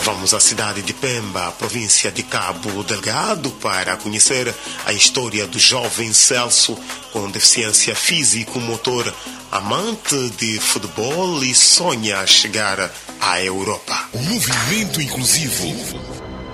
Vamos à cidade de Pemba, província de Cabo Delgado, para conhecer a história do jovem Celso com deficiência físico-motor, amante de futebol e sonha chegar à Europa. O movimento inclusivo.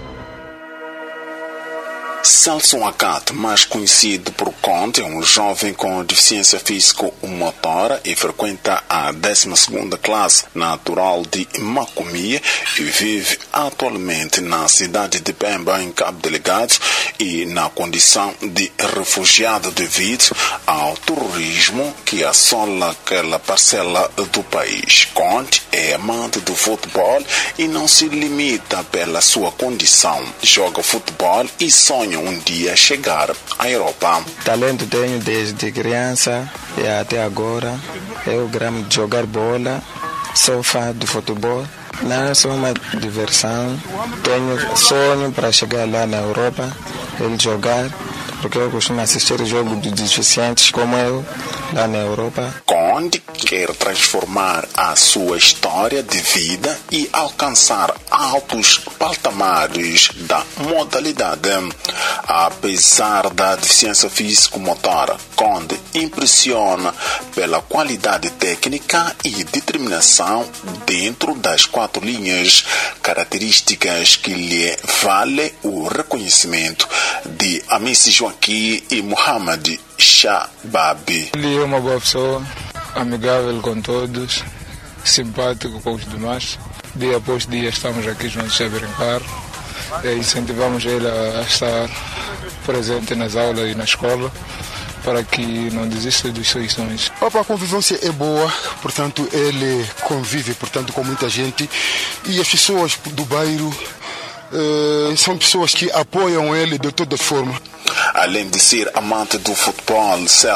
Celso Acat, mais conhecido por Conte, é um jovem com deficiência físico-motora e frequenta a 12ª classe natural de Macomia e vive atualmente na cidade de Pemba, em Cabo Delgado, e na condição de refugiado devido ao terrorismo que assola aquela parcela do país. Conte é amante do futebol e não se limita pela sua condição. Joga futebol e sonha um dia chegar à Europa. Talento tenho desde criança e até agora. Eu gramo de jogar bola, sou fã do futebol. Não é só uma diversão. Tenho sonho para chegar lá na Europa, ele jogar, porque eu costumo assistir jogos de deficientes como eu lá na Europa. Conte quer transformar a sua história de vida e alcançar altos patamares da modalidade. Apesar da deficiência físico-motora, Conte impressiona pela qualidade técnica e determinação dentro das 4 linhas, características que lhe vale o reconhecimento de Amici Joaquim e Mohamed Shababi. Ele é uma boa pessoa, amigável com todos, simpático com os demais. Dia após dia estamos aqui juntos a brincar e incentivamos ele a estar presente nas aulas e na escola para que não desista dos seus sonhos. A convivência é boa, portanto ele convive com muita gente e as pessoas do bairro são pessoas que apoiam ele de toda forma. Além de ser amante do futebol, Celso